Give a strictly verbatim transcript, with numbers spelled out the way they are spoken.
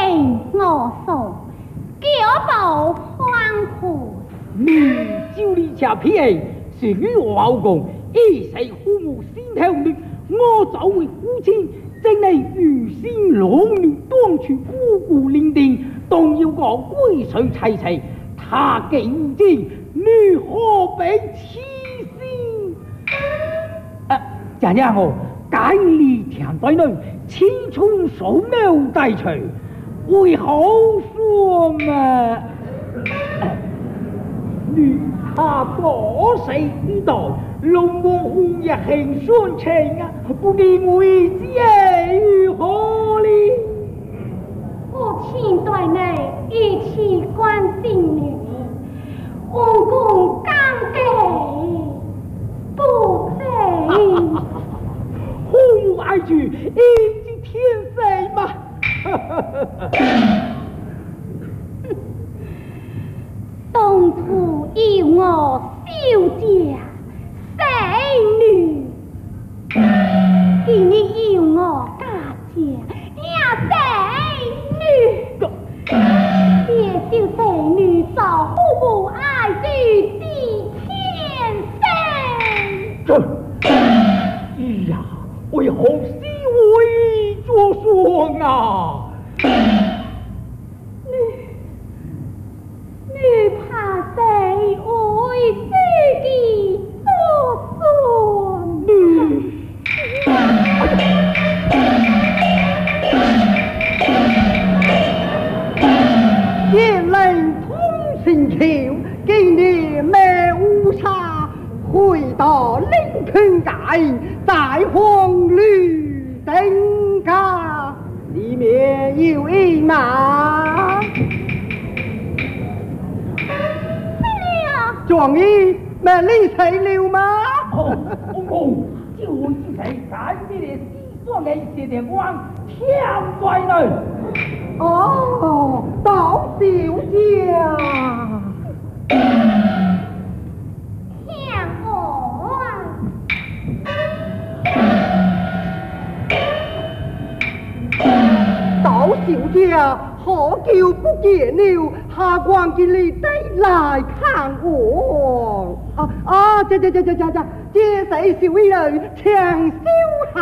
听我说，脚步欢呼。 你就你这屁是与我老公一世父母心头的，我作为父亲，真係如仙郎女當處孤孤伶仃，當要個歸水齊齊，他既無精，你何必痴心？啊，姐姐我解你田在內，青蔥手苗帶隨，為好說嘛？你他多世之代，龍王紅日慶相情啊，不知為之如何呢？ 我請對你一起關心你，王公剛給不配。 父母愛主，應知天世嘛。 當初要我小姐死女，今日要我嫁姐也死女，接受死女做父母愛女的天生。 哎呀，為何是為作雙啊？ 你怕誰為自己作雙？ 夜冷通城橋，今年咩烏沙，回到靈泉界，大荒綠定家，裏面要一馬。狀元，咩呢死了嗎？ 哦，哦，就會之前解呢啲思想嘅射電光天在內。 哦，倒小姐。 天我倒小姐，可叫不見了，下quan見你得來看我。啊啊，這這這這這這，這世小女長燒